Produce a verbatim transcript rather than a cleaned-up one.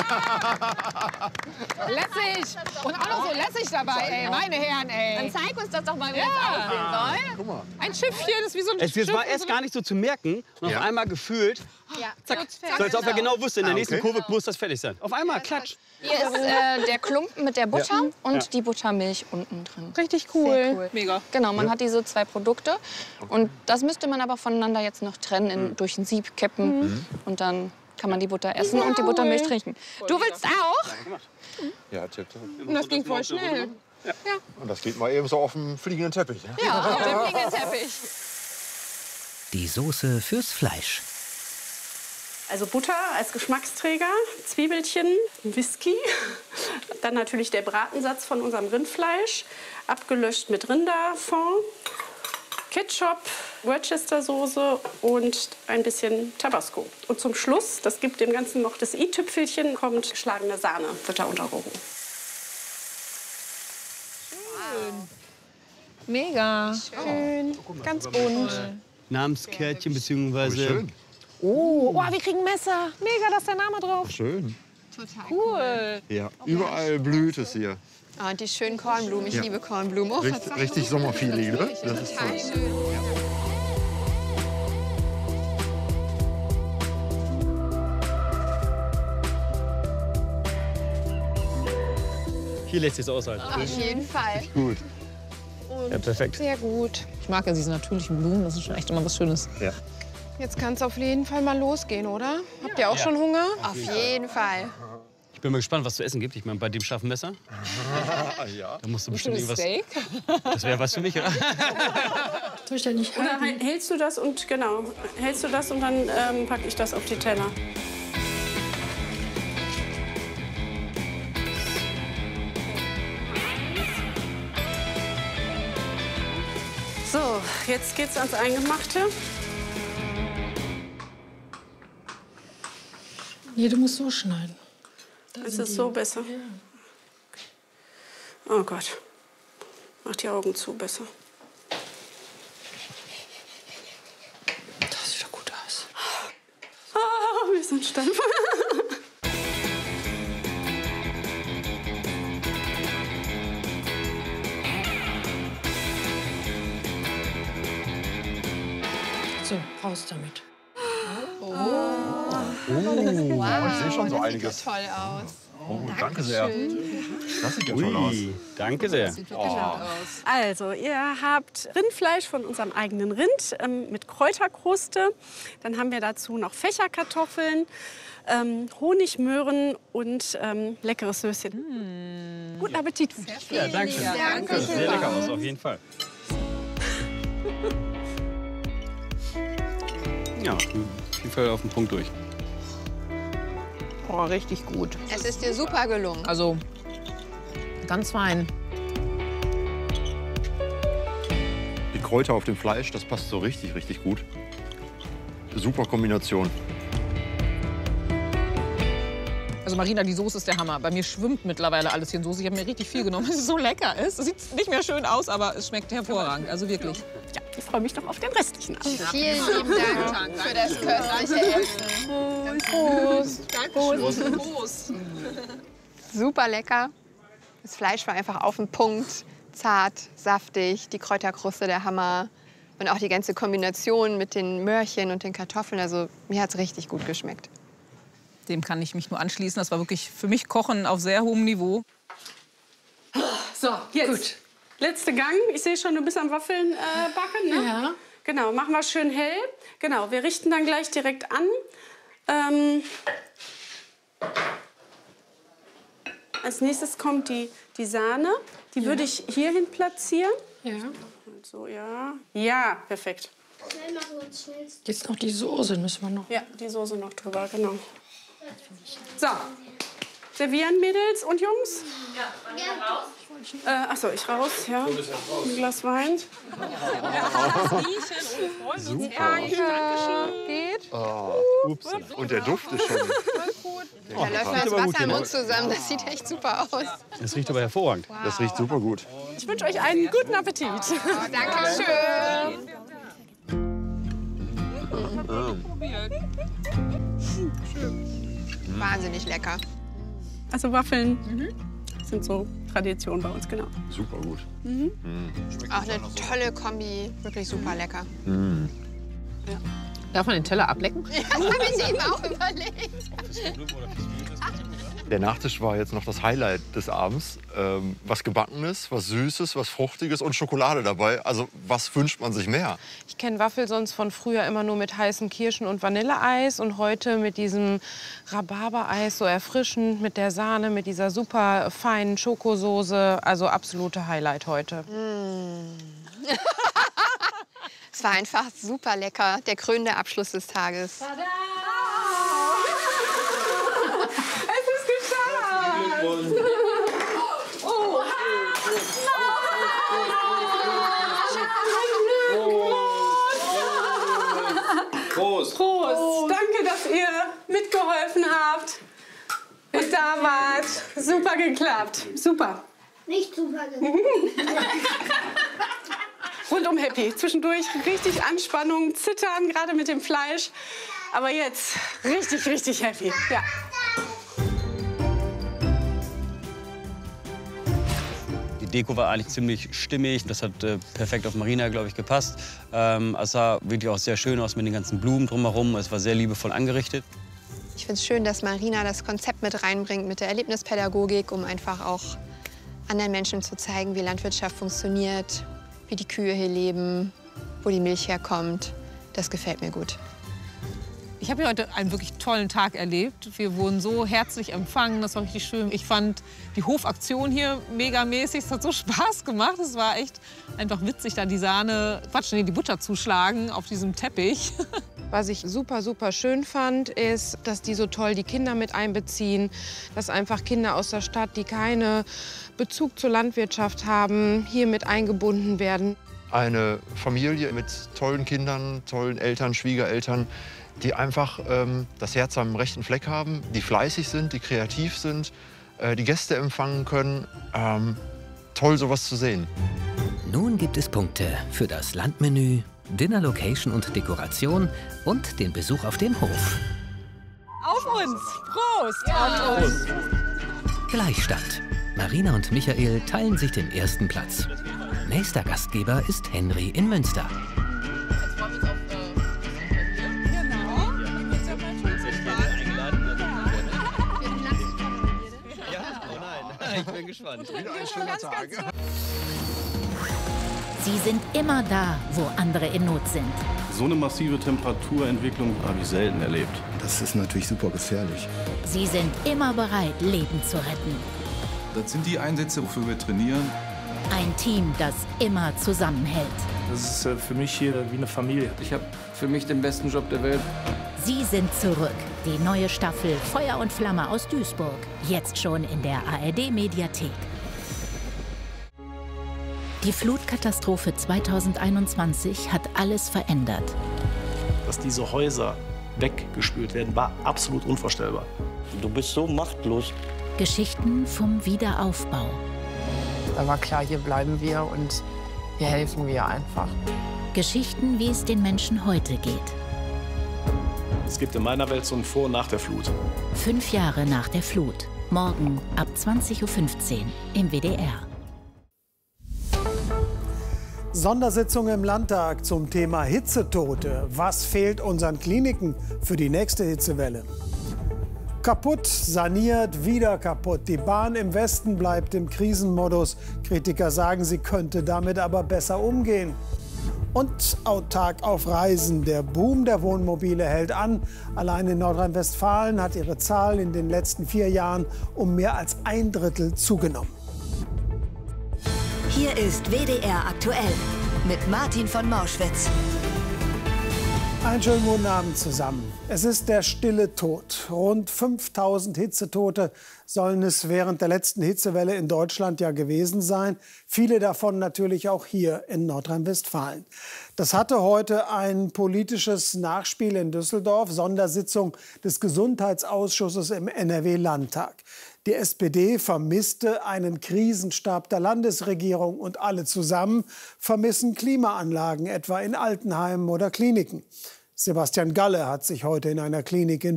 Lässig. Und auch noch so lässig dabei, ey. Meine Herren, ey. Dann zeig uns das doch mal, wie Ja. das aussehen soll. Guck mal. Ein Schiffchen, das ist wie so ein Es Schiff. war erst gar nicht so zu merken. Und auf einmal gefühlt, Ja. zack, so als ob er genau wusste, in der nächsten Kurve muss das fertig sein. Auf einmal, klatsch. Hier ist äh, der Klumpen mit der Butter Ja. und Ja. die Buttermilch unten drin. Richtig cool. Sehr cool. Mega. Genau, man Ja. hat diese zwei Produkte. Und das müsste man aber voneinander jetzt noch trennen, in, durch ein Sieb kippen. Mhm. Und dann kann man die Butter essen und die Buttermilch trinken. Du willst auch? Ja, tipp, tipp. Und das ging voll schnell. Ja. Und das geht mal eben so auf dem fliegenden Teppich. Ne? Ja, auf dem fliegenden Teppich. Die Soße fürs Fleisch. Also Butter als Geschmacksträger, Zwiebelchen, Whisky, dann natürlich der Bratensatz von unserem Rindfleisch, abgelöscht mit Rinderfond, Ketchup, Worcestersoße und ein bisschen Tabasco. Und zum Schluss, das gibt dem Ganzen noch das i-Tüpfelchen, kommt geschlagene Sahne, wird da untergehoben. Mega. Schön. Ganz bunt. Namenskärtchen beziehungsweise. Oh, oh, wir kriegen ein Messer. Mega, da ist der Name drauf. Schön. Total cool. Ja, überall blüht es hier. Ah, und die schönen Kornblumen. Ich Ja. liebe Kornblumen. Oh, Richtig, richtig Sommerfeeling, ne? Das ist toll. Hier lässt sich aushalten. Auf jeden Fall. Gut. Ja, perfekt. Sehr gut. Ich mag ja diese natürlichen Blumen. Das ist schon echt immer was Schönes. Ja. Jetzt kann es auf jeden Fall mal losgehen, oder? Habt ihr auch schon Hunger? Auf jeden Fall. Ich bin mal gespannt, was zu essen gibt. Ich meine, bei dem scharfen Messer, Ja. da musst du bestimmt irgendwas. Steak? Das wäre was für mich, oder? Oder halt, hältst du das und genau, hältst du das und dann ähm, packe ich das auf die Teller. So, jetzt geht's ans Eingemachte. Nee, du musst so schneiden. Ist es so besser? Oh Gott. Mach die Augen zu, besser. Das sieht doch gut aus. Ah, wir sind steif. So, raus damit. Oh, ich sehe schon so einiges. Toll aus. Oh, danke sehr. Das sieht ja toll aus. Ui, danke sehr. Also, ihr habt Rindfleisch von unserem eigenen Rind ähm, mit Kräuterkruste. Dann haben wir dazu noch Fächerkartoffeln, ähm, Honigmöhren und ähm, leckeres Söschen. Guten Appetit. Ja, danke schön. Danke. Das sieht sehr lecker aus, auf jeden Fall. Ja, auf jeden Fall auf den Punkt durch. Oh, richtig gut. Es ist dir super gelungen. Also, ganz fein. Die Kräuter auf dem Fleisch, das passt so richtig, richtig gut. Super Kombination. Also Marina, die Soße ist der Hammer. Bei mir schwimmt mittlerweile alles hier in Soße. Ich habe mir richtig viel genommen, weil es so lecker ist. Es sieht nicht mehr schön aus, aber es schmeckt hervorragend. Also wirklich. Ja, ich freue mich noch auf den restlichen Abend. Vielen lieben Dank für das köstliche Essen. Prost. Prost. Prost. Super lecker. Das Fleisch war einfach auf den Punkt. Zart, saftig, die Kräuterkruste der Hammer. Und auch die ganze Kombination mit den Möhrchen und den Kartoffeln. Also mir hat es richtig gut geschmeckt. Dem kann ich mich nur anschließen. Das war wirklich für mich Kochen auf sehr hohem Niveau. So, jetzt. Gut. Letzter Gang. Ich sehe schon, du bist am Waffeln äh, backen, ne? Ja. Genau, machen wir schön hell. Genau, wir richten dann gleich direkt an. Ähm, als nächstes kommt die, die Sahne. Die würde ich hierhin platzieren. Ja. So, ja. Ja, perfekt. Jetzt noch die Soße müssen wir noch. Ja, die Soße noch drüber, genau. So, servieren, Mädels und Jungs? Ja, raus. Äh, achso, ich raus, ja. Ein Glas Wein. Super. Geht. Oh, ups. Und der Duft ist schon... Da läuft mir das Wasser im Mund zusammen. Das sieht echt super aus. Das riecht aber hervorragend. Das riecht super gut. Ich wünsche euch einen guten Appetit. Oh, danke schön. Wahnsinnig lecker. Also Waffeln mhm. sind so Tradition bei uns, genau. Super gut. Mhm. Mhm. Auch eine tolle Kombi, wirklich super lecker. Mhm. Ja. Darf man den Teller ablecken? Ja, das habe ich eben auch überlegt. Der Nachtisch war jetzt noch das Highlight des Abends. Ähm, was Gebackenes, was Süßes, was Fruchtiges und Schokolade dabei. Also was wünscht man sich mehr? Ich kenne Waffel sonst von früher immer nur mit heißen Kirschen- und Vanilleeis. Und heute mit diesem Rhabarbereis, so erfrischend, mit der Sahne, mit dieser super feinen Schokosoße. Also absolute Highlight heute. Mm. Es war einfach super lecker. Der krönende Abschluss des Tages. Tada! Es ist geschafft! Oh. Prost! Prost! Danke, dass ihr mitgeholfen habt. Bis da wart. Super geklappt. Super. Nicht super geklappt. Rundum happy. Zwischendurch richtig Anspannung, Zittern, gerade mit dem Fleisch. Aber jetzt richtig, richtig happy. Ja. Die Deko war eigentlich ziemlich stimmig. Das hat äh, perfekt auf Marina, glaube ich, gepasst. Ähm, es sah wirklich auch sehr schön aus mit den ganzen Blumen drumherum. Es war sehr liebevoll angerichtet. Ich finde es schön, dass Marina das Konzept mit reinbringt mit der Erlebnispädagogik, um einfach auch anderen Menschen zu zeigen, wie Landwirtschaft funktioniert, wie die Kühe hier leben, wo die Milch herkommt. Das gefällt mir gut. Ich habe hier heute einen wirklich tollen Tag erlebt. Wir wurden so herzlich empfangen, das war richtig schön. Ich fand die Hofaktion hier megamäßig, es hat so Spaß gemacht. Es war echt einfach witzig, da die Sahne, Quatsch, nee, die Butter zuschlagen auf diesem Teppich. Was ich super, super schön fand, ist, dass die so toll die Kinder mit einbeziehen. Dass einfach Kinder aus der Stadt, die keinen Bezug zur Landwirtschaft haben, hier mit eingebunden werden. Eine Familie mit tollen Kindern, tollen Eltern, Schwiegereltern, die einfach ähm, das Herz am rechten Fleck haben, die fleißig sind, die kreativ sind, äh, die Gäste empfangen können. Ähm, toll, sowas zu sehen. Nun gibt es Punkte für das Landmenü, Dinner-Location und Dekoration und den Besuch auf dem Hof. Auf uns! Prost! Ja. Auf uns! Gleichstand. Marina und Michael teilen sich den ersten Platz. Nächster Gastgeber ist Henry in Münster. Ich bin gespannt. Wieder ein schöner Tag. Sie sind immer da, wo andere in Not sind. So eine massive Temperaturentwicklung habe ich selten erlebt. Das ist natürlich super gefährlich. Sie sind immer bereit, Leben zu retten. Das sind die Einsätze, wofür wir trainieren. Ein Team, das immer zusammenhält. Das ist für mich hier wie eine Familie. Ich habe für mich den besten Job der Welt. Sie sind zurück. Die neue Staffel Feuer und Flamme aus Duisburg. Jetzt schon in der A R D-Mediathek. Die Flutkatastrophe zweitausendeinundzwanzig hat alles verändert. Dass diese Häuser weggespült werden, war absolut unvorstellbar. Du bist so machtlos. Geschichten vom Wiederaufbau. Da war klar, hier bleiben wir und hier helfen wir einfach. Geschichten, wie es den Menschen heute geht. Es gibt in meiner Welt so ein Vor- und Nach der Flut. Fünf Jahre nach der Flut. Morgen ab zwanzig Uhr fünfzehn im W D R. Sondersitzung im Landtag zum Thema Hitzetote. Was fehlt unseren Kliniken für die nächste Hitzewelle? Kaputt, saniert, wieder kaputt. Die Bahn im Westen bleibt im Krisenmodus. Kritiker sagen, sie könnte damit aber besser umgehen. Und autark auf Reisen. Der Boom der Wohnmobile hält an. Allein in Nordrhein-Westfalen hat ihre Zahl in den letzten vier Jahren um mehr als ein Drittel zugenommen. Hier ist W D R aktuell mit Martin von Mauschwitz. Einen schönen guten Abend zusammen. Es ist der stille Tod. Rund fünftausend Hitzetote sollen es während der letzten Hitzewelle in Deutschland ja gewesen sein. Viele davon natürlich auch hier in Nordrhein-Westfalen. Das hatte heute ein politisches Nachspiel in Düsseldorf, Sondersitzung des Gesundheitsausschusses im N R W-Landtag. Die S P D vermisste einen Krisenstab der Landesregierung und alle zusammen vermissen Klimaanlagen, etwa in Altenheimen oder Kliniken. Sebastian Galle hat sich heute in einer Klinik in